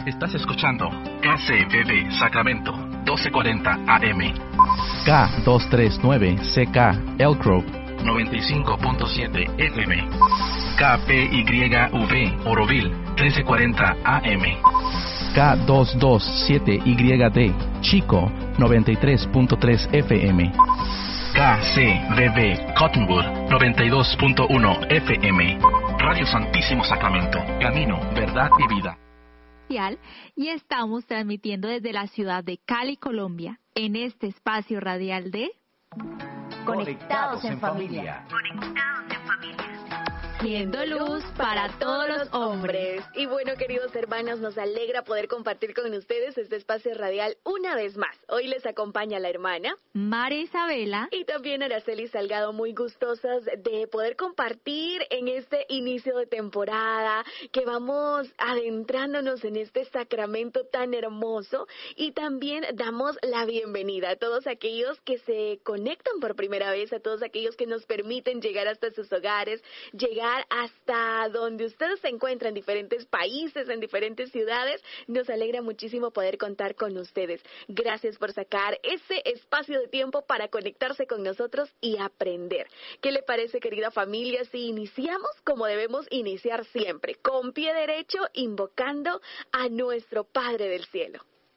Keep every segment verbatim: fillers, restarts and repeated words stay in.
Estás escuchando K C B B Sacramento, doce cuarenta A M. K doscientos treinta y nueve C K Elk Grove, noventa y cinco punto siete F M. K P Y V Oroville, trece cuarenta A M. K doscientos veintisiete Y D Chico, noventa y tres punto tres F M. K C B B Cottonwood, noventa y dos punto uno F M. Radio Santísimo Sacramento, camino, verdad y vida. Y estamos transmitiendo desde la ciudad de Cali, Colombia, en este espacio radial de Conectados en Familia. Conectados en Familia. Siendo luz para todos los hombres. Y bueno, queridos hermanos, nos alegra poder compartir con ustedes este espacio radial una vez más. Hoy les acompaña la hermana María Isabela y también Araceli Salgado, muy gustosas de poder compartir en este inicio de temporada, que vamos adentrándonos en este sacramento tan hermoso, y también damos la bienvenida a todos aquellos que se conectan por primera vez, a todos aquellos que nos permiten llegar hasta sus hogares, llegar hasta donde ustedes se encuentran, en diferentes países, en diferentes ciudades. Nos alegra muchísimo poder contar con ustedes. Gracias por sacar ese espacio de tiempo para conectarse con nosotros y aprender. ¿Qué le parece, querida familia, si iniciamos como debemos iniciar siempre, con pie derecho, invocando a nuestro Padre del Cielo?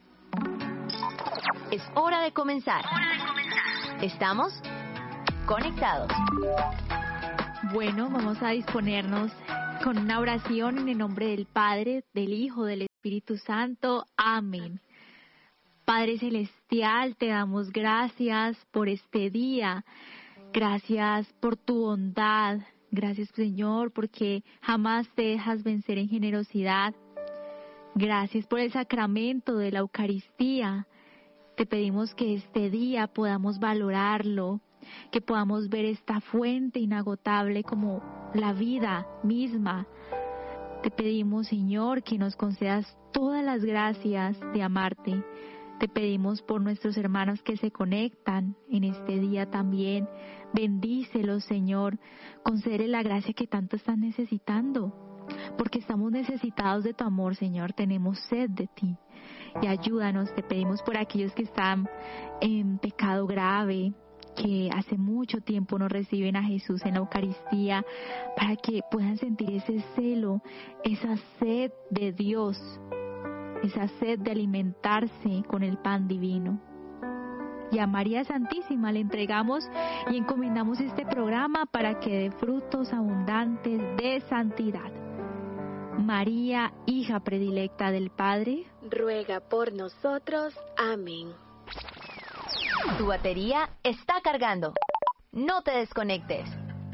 Es hora de comenzar. Hora de comenzar. Estamos conectados. Bueno, vamos a disponernos con una oración en el nombre del Padre, del Hijo, del Espíritu Santo. Amén. Padre Celestial, te damos gracias por este día. Gracias por tu bondad. Gracias, Señor, porque jamás te dejas vencer en generosidad. Gracias por el sacramento de la Eucaristía. Te pedimos que este día podamos valorarlo, que podamos ver esta fuente inagotable como la vida misma. Te pedimos, Señor, que nos concedas todas las gracias de amarte. Te pedimos por nuestros hermanos que se conectan en este día también. Bendícelos, Señor. Concédele la gracia que tanto están necesitando, porque estamos necesitados de tu amor, Señor. Tenemos sed de ti. Y ayúdanos, te pedimos por aquellos que están en pecado grave, que hace mucho tiempo no reciben a Jesús en la Eucaristía, para que puedan sentir ese celo, esa sed de Dios, esa sed de alimentarse con el pan divino. Y a María Santísima le entregamos y encomendamos este programa para que dé frutos abundantes de santidad. María, hija predilecta del Padre, ruega por nosotros. Amén. Tu batería está cargando. No te desconectes.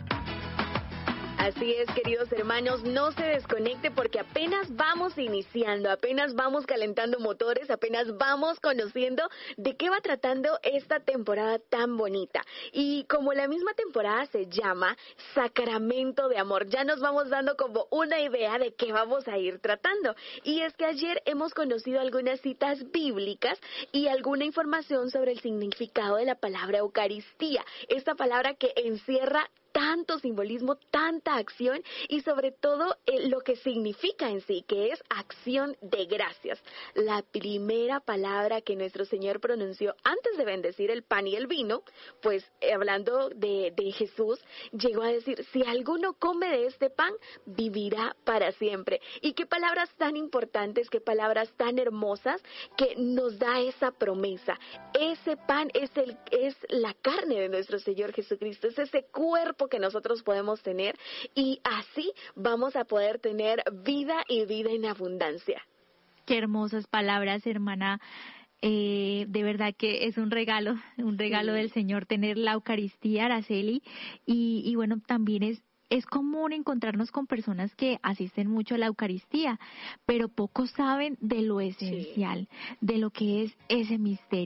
Así es, queridos hermanos, no se desconecte porque apenas vamos iniciando, apenas vamos calentando motores, apenas vamos conociendo de qué va tratando esta temporada tan bonita. Y como la misma temporada se llama Sacramento de Amor, ya nos vamos dando como una idea de qué vamos a ir tratando. Y es que ayer hemos conocido algunas citas bíblicas y alguna información sobre el significado de la palabra Eucaristía, esta palabra que encierra tanto simbolismo, tanta acción y sobre todo eh, lo que significa en sí, que es acción de gracias. La primera palabra que nuestro Señor pronunció antes de bendecir el pan y el vino, pues eh, hablando de, de Jesús, llegó a decir, si alguno come de este pan, vivirá para siempre. Y qué palabras tan importantes, qué palabras tan hermosas que nos da esa promesa. Ese pan es, el, es la carne de nuestro Señor Jesucristo, es ese cuerpo que nosotros podemos tener, y así vamos a poder tener vida y vida en abundancia. Qué hermosas palabras, hermana. Eh, de verdad que es un regalo, un regalo sí. del Señor tener la Eucaristía, Araceli, y, y bueno, también es Es común encontrarnos con personas que asisten mucho a la Eucaristía, pero pocos saben de lo esencial, sí. de lo que es ese misterio.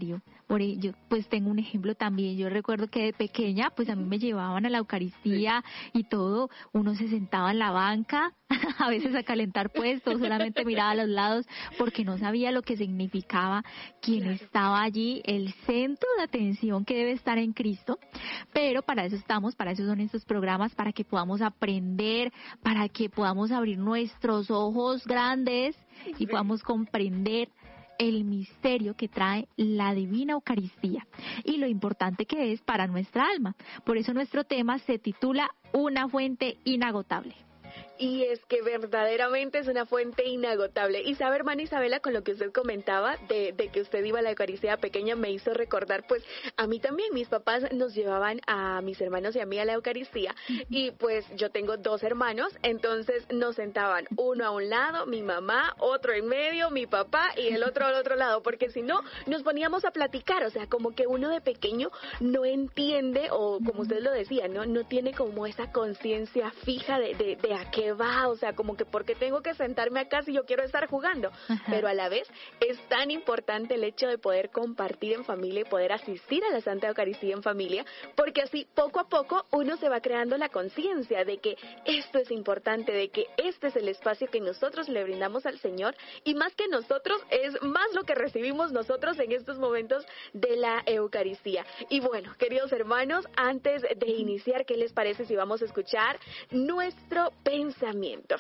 Por ello, pues tengo un ejemplo también. Yo recuerdo que de pequeña, pues a mí me llevaban a la Eucaristía y todo. Uno se sentaba en la banca, a veces a calentar puestos, solamente miraba a los lados porque no sabía lo que significaba quién estaba allí, el centro de atención que debe estar en Cristo. Pero para eso estamos, para eso son estos programas, para que podamos aprender, para que podamos abrir nuestros ojos grandes y podamos comprender el misterio que trae la Divina Eucaristía y lo importante que es para nuestra alma. Por eso nuestro tema se titula Una fuente inagotable. Y es que verdaderamente es una fuente inagotable. Y sabe, hermana Isabela, con lo que usted comentaba de, de que usted iba a la Eucaristía pequeña, me hizo recordar, pues, a mí también, mis papás nos llevaban a mis hermanos y a mí a la Eucaristía, y pues yo tengo dos hermanos, entonces nos sentaban uno a un lado, mi mamá, otro en medio, mi papá, y el otro al otro lado, porque si no, nos poníamos a platicar, o sea, como que uno de pequeño no entiende, o como usted lo decía, no, no tiene como esa conciencia fija de, de, de a qué va, o sea, como que porque tengo que sentarme acá si yo quiero estar jugando. Ajá. Pero a la vez es tan importante el hecho de poder compartir en familia y poder asistir a la Santa Eucaristía en familia, porque así poco a poco uno se va creando la conciencia de que esto es importante, de que este es el espacio que nosotros le brindamos al Señor, y más que nosotros es más lo que recibimos nosotros en estos momentos de la Eucaristía. Y bueno, queridos hermanos, antes de iniciar, ¿qué les parece si vamos a escuchar nuestro pensamiento?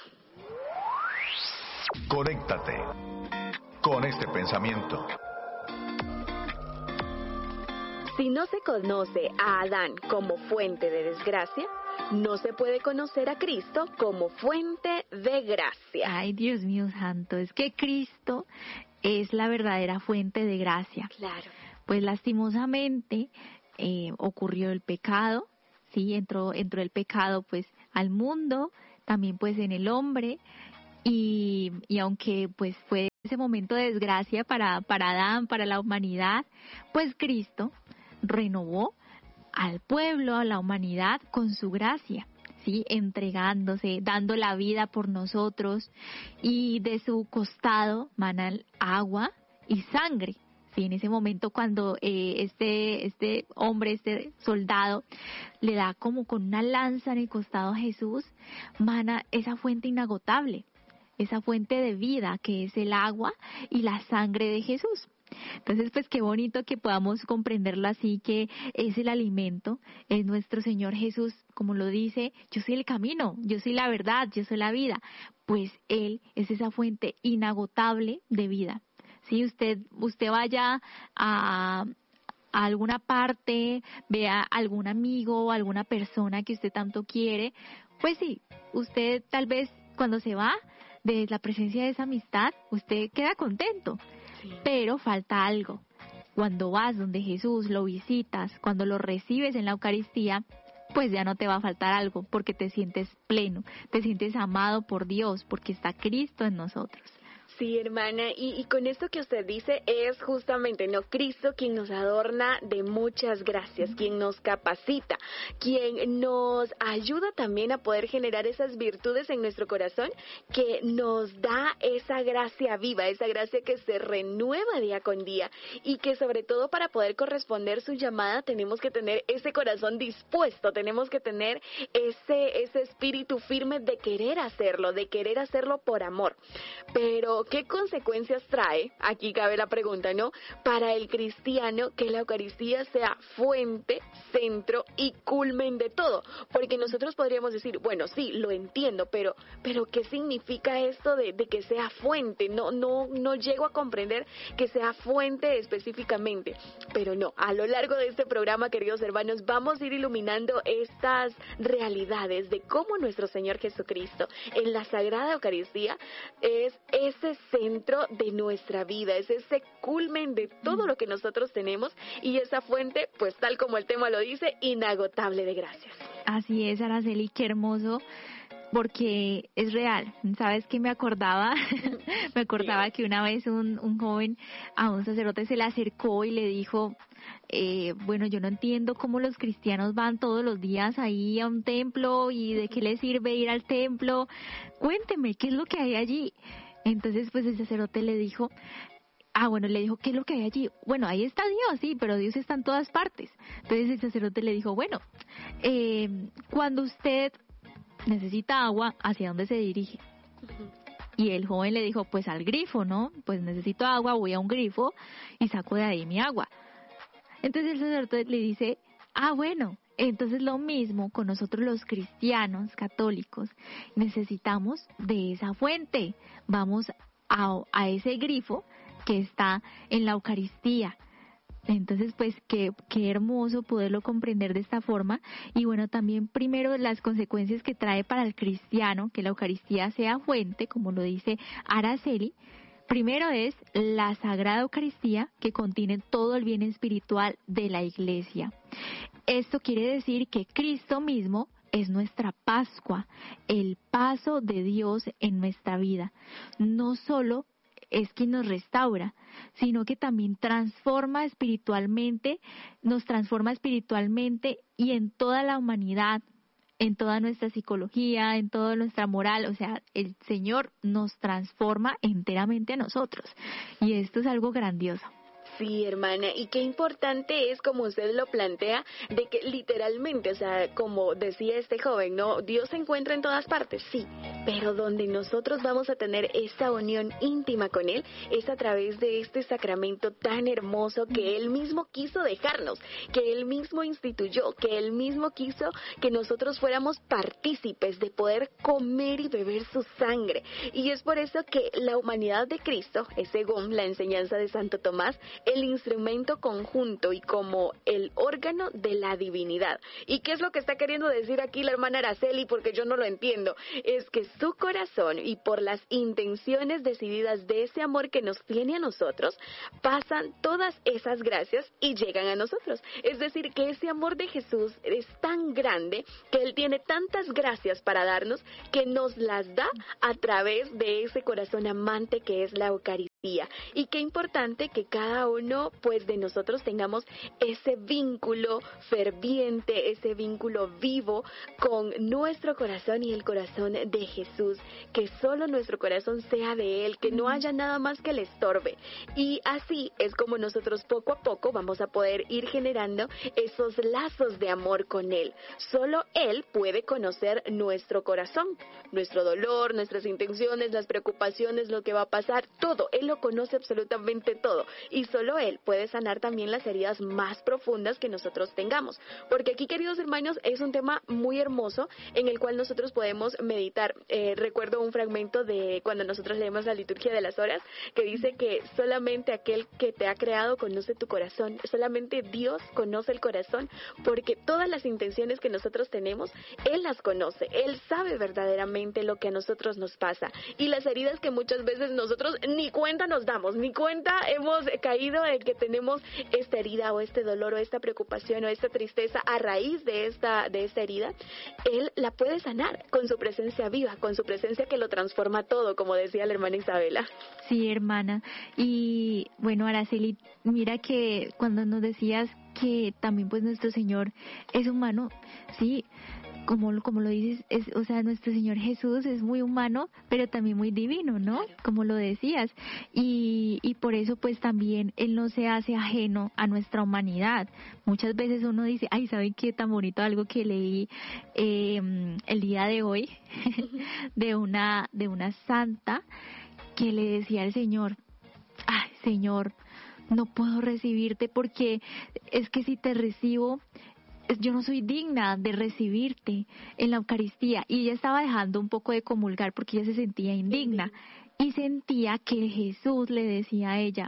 Conéctate con este pensamiento. Si no se conoce a Adán como fuente de desgracia, no se puede conocer a Cristo como fuente de gracia. Ay, Dios mío santo, es que Cristo es la verdadera fuente de gracia. Claro. Pues lastimosamente eh, ocurrió el pecado, sí, entró, entró el pecado pues al mundo, también pues en el hombre, y, y aunque pues fue ese momento de desgracia para, para Adán, para la humanidad, pues Cristo renovó al pueblo, a la humanidad con su gracia, sí, entregándose, dando la vida por nosotros, y de su costado manan agua y sangre. Sí, en ese momento cuando eh, este este hombre, este soldado, le da como con una lanza en el costado a Jesús, mana esa fuente inagotable, esa fuente de vida que es el agua y la sangre de Jesús. Entonces, pues qué bonito que podamos comprenderlo así, que es el alimento, es nuestro Señor Jesús, como lo dice, yo soy el camino, yo soy la verdad, yo soy la vida. Pues Él es esa fuente inagotable de vida. Si usted usted vaya a, a alguna parte, vea algún amigo o alguna persona que usted tanto quiere, pues sí, usted tal vez cuando se va de la presencia de esa amistad, usted queda contento, sí. Pero falta algo. Cuando vas donde Jesús, lo visitas, cuando lo recibes en la Eucaristía, pues ya no te va a faltar algo, porque te sientes pleno, te sientes amado por Dios, porque está Cristo en nosotros. Sí, hermana, y, y con esto que usted dice es justamente, ¿no? Cristo quien nos adorna de muchas gracias, quien nos capacita, quien nos ayuda también a poder generar esas virtudes en nuestro corazón, que nos da esa gracia viva, esa gracia que se renueva día con día, y que sobre todo para poder corresponder su llamada tenemos que tener ese corazón dispuesto, tenemos que tener ese, ese espíritu firme de querer hacerlo, de querer hacerlo por amor. Pero ¿qué consecuencias trae? Aquí cabe la pregunta, ¿no? Para el cristiano, que la Eucaristía sea fuente, centro y culmen de todo. Porque nosotros podríamos decir, bueno, sí, lo entiendo, pero pero ¿qué significa esto de, de que sea fuente? No, no, no llego a comprender que sea fuente específicamente. Pero no, a lo largo de este programa, queridos hermanos, vamos a ir iluminando estas realidades de cómo nuestro Señor Jesucristo en la Sagrada Eucaristía es ese centro de nuestra vida, es ese culmen de todo lo que nosotros tenemos, y esa fuente, pues tal como el tema lo dice, inagotable de gracias. Así es, Araceli, qué hermoso, porque es real. ¿Sabes qué me acordaba? me acordaba sí. que una vez un, un joven a un sacerdote se le acercó y le dijo, eh, bueno, yo no entiendo cómo los cristianos van todos los días ahí a un templo y de qué les sirve ir al templo. Cuénteme, ¿qué es lo que hay allí? Entonces, pues el sacerdote le dijo, ah, bueno, le dijo, ¿qué es lo que hay allí? Bueno, ahí está Dios, sí, pero Dios está en todas partes. Entonces el sacerdote le dijo, bueno, eh, cuando usted necesita agua, ¿hacia dónde se dirige? Y el joven le dijo, pues al grifo, ¿no? Pues necesito agua, voy a un grifo y saco de ahí mi agua. Entonces el sacerdote le dice, ah, bueno, entonces lo mismo con nosotros los cristianos católicos, necesitamos de esa fuente, vamos a, a ese grifo que está en la Eucaristía. Entonces, pues, qué, qué hermoso poderlo comprender de esta forma. Y bueno, también primero las consecuencias que trae para el cristiano, que la Eucaristía sea fuente, como lo dice Araceli. Primero es la Sagrada Eucaristía, que contiene todo el bien espiritual de la Iglesia. Esto quiere decir que Cristo mismo es nuestra Pascua, el paso de Dios en nuestra vida. No solo es quien nos restaura, sino que también transforma espiritualmente, nos transforma espiritualmente y en toda la humanidad, en toda nuestra psicología, en toda nuestra moral. O sea, el Señor nos transforma enteramente a nosotros. Y esto es algo grandioso. Sí, hermana, y qué importante es, como usted lo plantea, de que literalmente, o sea, como decía este joven, ¿no? Dios se encuentra en todas partes, sí, pero donde nosotros vamos a tener esta unión íntima con Él es a través de este sacramento tan hermoso que Él mismo quiso dejarnos, que Él mismo instituyó, que Él mismo quiso que nosotros fuéramos partícipes de poder comer y beber su sangre. Y es por eso que la humanidad de Cristo es, según la enseñanza de Santo Tomás, el instrumento conjunto y como el órgano de la divinidad. ¿Y qué es lo que está queriendo decir aquí la hermana Araceli? Porque yo no lo entiendo. Es que su corazón, y por las intenciones decididas de ese amor que nos tiene a nosotros, pasan todas esas gracias y llegan a nosotros. Es decir, que ese amor de Jesús es tan grande, que Él tiene tantas gracias para darnos, que nos las da a través de ese corazón amante que es la Eucaristía. Y qué importante que cada uno pues de nosotros tengamos ese vínculo ferviente, ese vínculo vivo con nuestro corazón y el corazón de Jesús, que solo nuestro corazón sea de Él, que no haya nada más que le estorbe. Y así es como nosotros poco a poco vamos a poder ir generando esos lazos de amor con Él. Solo Él puede conocer nuestro corazón, nuestro dolor, nuestras intenciones, las preocupaciones, lo que va a pasar, todo. Él lo conoce absolutamente todo, y solo Él puede sanar también las heridas más profundas que nosotros tengamos, porque aquí, queridos hermanos, es un tema muy hermoso en el cual nosotros podemos meditar. Eh, recuerdo un fragmento de cuando nosotros leemos la liturgia de las horas, que dice que solamente aquel que te ha creado conoce tu corazón, solamente Dios conoce el corazón, porque todas las intenciones que nosotros tenemos, Él las conoce, Él sabe verdaderamente lo que a nosotros nos pasa, y las heridas que muchas veces nosotros ni cuenta nos damos, ni cuenta hemos caído de que tenemos esta herida o este dolor o esta preocupación o esta tristeza a raíz de esta, de esta herida. Él la puede sanar con su presencia viva, con su presencia que lo transforma todo, como decía la hermana Isabela. Sí, hermana. Y bueno, Araceli, mira que cuando nos decías que también pues nuestro Señor es humano, sí, como, como lo dices, es, o sea, nuestro Señor Jesús es muy humano, pero también muy divino, ¿no? Como lo decías. Y, y por eso, pues también Él no se hace ajeno a nuestra humanidad. Muchas veces uno dice, ay, ¿saben qué tan bonito algo que leí eh, el día de hoy? de una, de una santa que le decía al Señor, ay, Señor, no puedo recibirte porque es que si te recibo, yo no soy digna de recibirte en la Eucaristía. Y ella estaba dejando un poco de comulgar porque ella se sentía indigna y sentía que Jesús le decía a ella,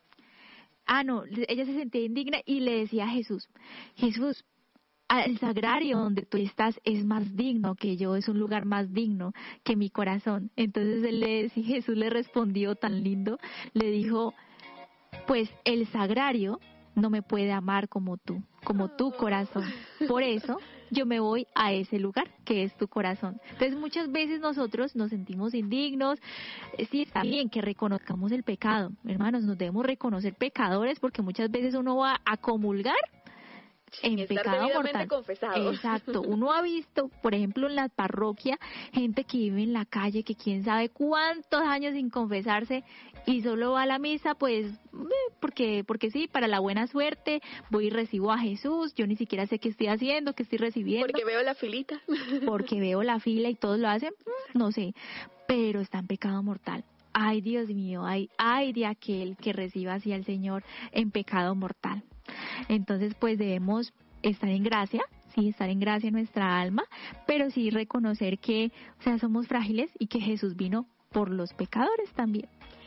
ah no, ella se sentía indigna y le decía a Jesús, Jesús, el sagrario donde tú estás es más digno que yo, es un lugar más digno que mi corazón. Entonces él le, Jesús le respondió tan lindo, le dijo, pues el sagrario no me puede amar como tú, como tu corazón. Por eso yo me voy a ese lugar que es tu corazón. Entonces muchas veces nosotros nos sentimos indignos. Sí, está bien que reconozcamos el pecado. Hermanos, nos debemos reconocer pecadores porque muchas veces uno va a comulgar en estar pecado debidamente mortal. confesado. Exacto. Uno ha visto, por ejemplo, en la parroquia, gente que vive en la calle, que quién sabe cuántos años sin confesarse y solo va a la misa, pues, eh, porque porque sí, para la buena suerte, voy y recibo a Jesús, yo ni siquiera sé qué estoy haciendo, qué estoy recibiendo. Porque veo la filita. Porque veo la fila y todos lo hacen, no sé, pero está en pecado mortal. Ay, Dios mío, ay, ay de aquel que reciba así al Señor en pecado mortal. Entonces, pues debemos estar en gracia, sí, estar en gracia en nuestra alma, pero sí reconocer que, o sea, somos frágiles y que Jesús vino por los pecadores también.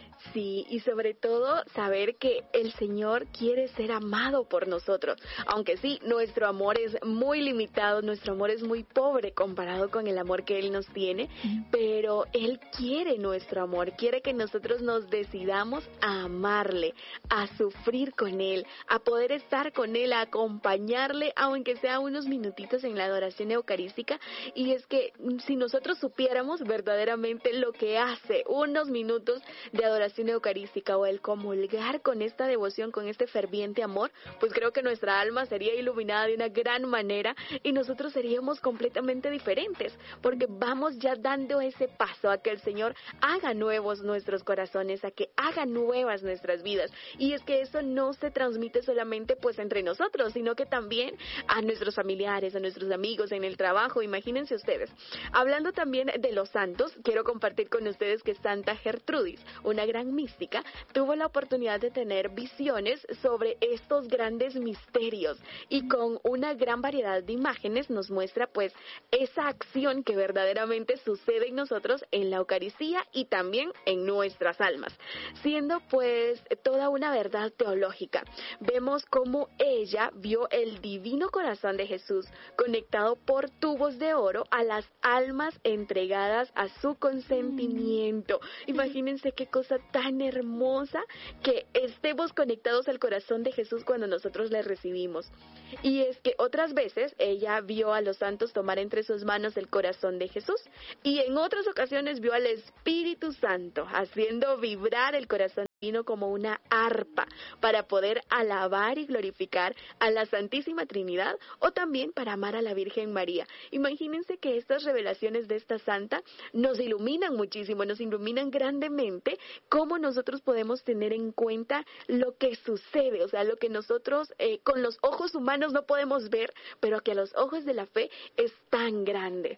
Sí, y sobre todo saber que el Señor quiere ser amado por nosotros. Aunque sí, nuestro amor es muy limitado, nuestro amor es muy pobre comparado con el amor que Él nos tiene, pero Él quiere nuestro amor, quiere que nosotros nos decidamos a amarle, a sufrir con Él, a poder estar con Él, a acompañarle, aunque sea unos minutitos en la adoración eucarística. Y es que si nosotros supiéramos verdaderamente lo que hace unos minutos de adoración eucarística o el comulgar con esta devoción, con este ferviente amor, pues creo que nuestra alma sería iluminada de una gran manera y nosotros seríamos completamente diferentes, porque vamos ya dando ese paso a que el Señor haga nuevos nuestros corazones, a que haga nuevas nuestras vidas. Y es que eso no se transmite solamente pues entre nosotros, sino que también a nuestros familiares, a nuestros amigos, en el trabajo. Imagínense ustedes. Hablando también de los santos, quiero compartir con ustedes que Santa Gertrudis, una gran mística, tuvo la oportunidad de tener visiones sobre estos grandes misterios y con una gran variedad de imágenes nos muestra pues esa acción que verdaderamente sucede en nosotros en la Eucaristía y también en nuestras almas, siendo pues toda una verdad teológica. Vemos cómo ella vio el divino corazón de Jesús conectado por tubos de oro a las almas entregadas a su consentimiento. Imagínense qué cosa tan hermosa que estemos conectados al corazón de Jesús cuando nosotros le recibimos. Y es que otras veces ella vio a los santos tomar entre sus manos el corazón de Jesús y en otras ocasiones vio al Espíritu Santo haciendo vibrar el corazón divino como una arpa para poder alabar y glorificar a la Santísima Trinidad o también para amar a la Virgen María. Imagínense que estas revelaciones de esta santa nos iluminan muchísimo, nos iluminan grandemente cómo nosotros podemos tener en cuenta lo que sucede, o sea, lo que nosotros eh, con los ojos humanos no podemos ver, pero que a los ojos de la fe es tan grande.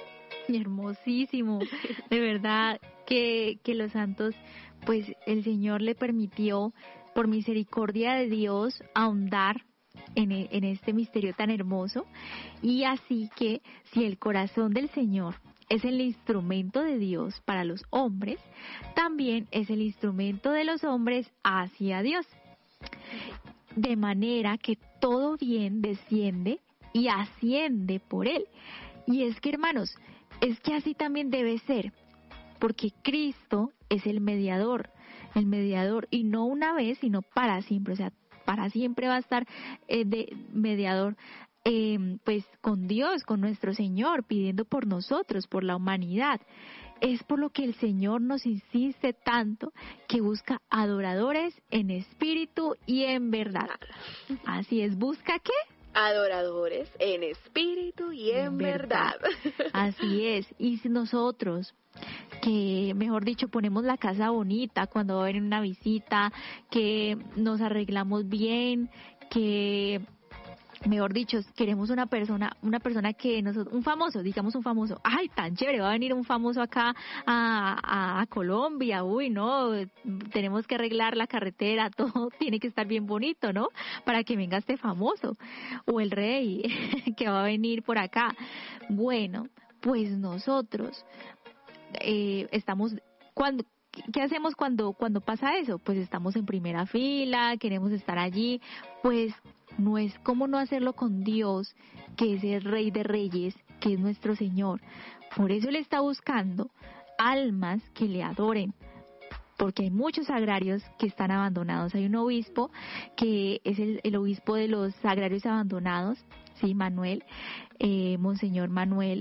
Hermosísimo, de verdad que, que los santos, pues el Señor le permitió, por misericordia de Dios, ahondar en, en este misterio tan hermoso, y así que si el corazón del Señor es el instrumento de Dios para los hombres, también es el instrumento de los hombres hacia Dios, de manera que todo bien desciende y asciende por Él. Y es que, hermanos, es que así también debe ser, porque Cristo es el mediador, el mediador, y no una vez, sino para siempre, o sea, para siempre va a estar eh, de mediador, eh, pues con Dios, con nuestro Señor, pidiendo por nosotros, por la humanidad. Es por lo que el Señor nos insiste tanto, que busca adoradores en espíritu y en verdad. Así es, ¿busca qué? Adoradores en espíritu y en verdad. verdad. Así es. Y si nosotros, que mejor dicho ponemos la casa bonita cuando va a venir una visita, que nos arreglamos bien, que mejor dicho queremos una persona, una persona que nosotros, un famoso, digamos un famoso, ay, tan chévere, va a venir un famoso acá a, a, a Colombia, uy, no, tenemos que arreglar la carretera, todo tiene que estar bien bonito, ¿no? Para que venga este famoso, o el rey que va a venir por acá. Bueno, pues nosotros eh, estamos, cuando ¿qué hacemos cuando cuando pasa eso? Pues estamos en primera fila, queremos estar allí, pues no es cómo no hacerlo con Dios, que es el Rey de Reyes, que es nuestro Señor. Por eso Él está buscando almas que le adoren, porque hay muchos sagrarios que están abandonados. Hay un obispo que es el, el obispo de los sagrarios abandonados, sí, Manuel, eh, Monseñor Manuel,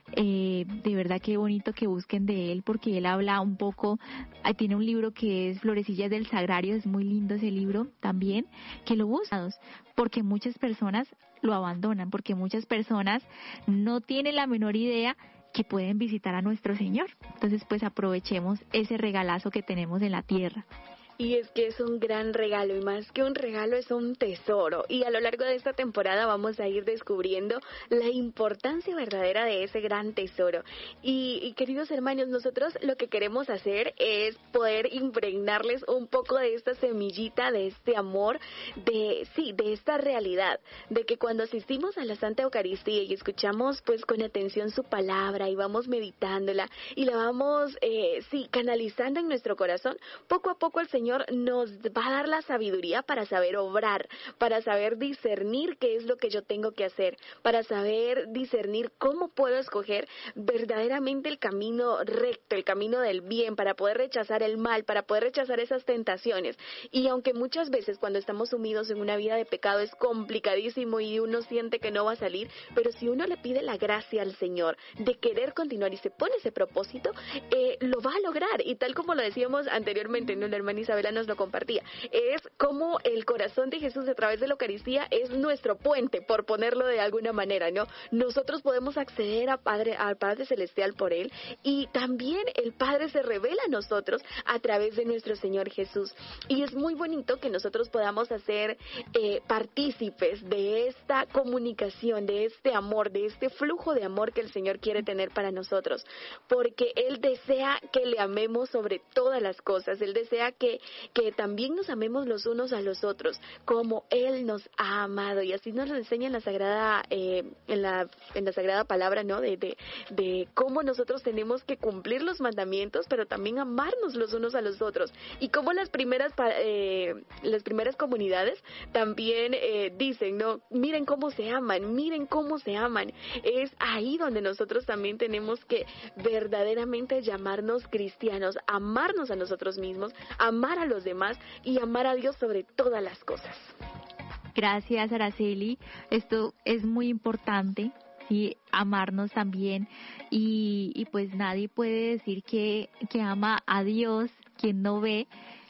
Eh, de verdad que bonito que busquen de él, porque él habla un poco, eh, tiene un libro que es Florecillas del Sagrario, es muy lindo ese libro también, que lo buscan, porque muchas personas lo abandonan, porque muchas personas no tienen la menor idea que pueden visitar a nuestro Señor. Entonces, pues aprovechemos ese regalazo que tenemos en la tierra. Y es que es un gran regalo, y más que un regalo es un tesoro, y a lo largo de esta temporada vamos a ir descubriendo la importancia verdadera de ese gran tesoro. Y, y queridos hermanos, nosotros lo que queremos hacer es poder impregnarles un poco de esta semillita, de este amor, de sí, de esta realidad, de que cuando asistimos a la Santa Eucaristía y escuchamos pues con atención su palabra y vamos meditándola y la vamos eh, sí, canalizando en nuestro corazón, poco a poco el Señor Señor nos va a dar la sabiduría para saber obrar, para saber discernir qué es lo que yo tengo que hacer, para saber discernir cómo puedo escoger verdaderamente el camino recto, el camino del bien, para poder rechazar el mal, para poder rechazar esas tentaciones. Y aunque muchas veces cuando estamos sumidos en una vida de pecado es complicadísimo y uno siente que no va a salir, pero si uno le pide la gracia al Señor de querer continuar y se pone ese propósito, eh, lo va a lograr. Y tal como lo decíamos anteriormente, ¿no? La hermana Isabela nos lo compartía, es como el corazón de Jesús a través de la Eucaristía es nuestro puente, por ponerlo de alguna manera, ¿no? Nosotros podemos acceder a Padre, al Padre Celestial por Él, y también el Padre se revela a nosotros a través de nuestro Señor Jesús. Y es muy bonito que nosotros podamos hacer eh, partícipes de esta comunicación, de este amor, de este flujo de amor que el Señor quiere tener para nosotros, porque Él desea que le amemos sobre todas las cosas. Él desea que que también nos amemos los unos a los otros como Él nos ha amado, y así nos lo enseña en la sagrada eh, en la en la sagrada palabra, ¿no? De, de de cómo nosotros tenemos que cumplir los mandamientos, pero también amarnos los unos a los otros, y cómo las primeras eh, las primeras comunidades también eh, dicen, no, miren cómo se aman, miren cómo se aman. Es ahí donde nosotros también tenemos que verdaderamente llamarnos cristianos, amarnos a nosotros mismos, amar a los demás y amar a Dios sobre todas las cosas. Gracias, Araceli. Esto es muy importante, ¿sí? Amarnos también, y, y pues nadie puede decir que, que ama a Dios quien no ve